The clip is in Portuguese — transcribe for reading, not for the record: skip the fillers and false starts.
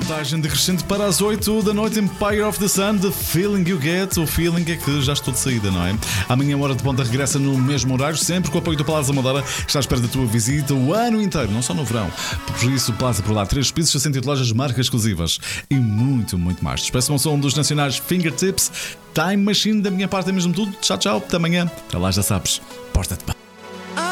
Contagem decrescente para as 8 da noite. Empire of the Sun, The Feeling You Get. O feeling é que já estou de saída, não é? Amanhã a Hora de Ponta regressa no mesmo horário, sempre com o apoio do Plaza Amadora, que está à espera da tua visita o ano inteiro, não só no verão. Por isso, Plaza por lá, 3 pisos, 60 lojas, marcas exclusivas e muito, muito mais. Despeço um som dos nacionais Fingertips. Time Machine, da minha parte é mesmo tudo. Tchau, tchau, até amanhã. Até lá, já sabes, porta-te bem.